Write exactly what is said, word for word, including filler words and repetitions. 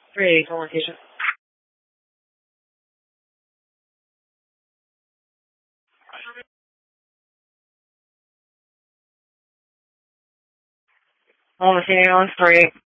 three eighty, location. On the scene on three.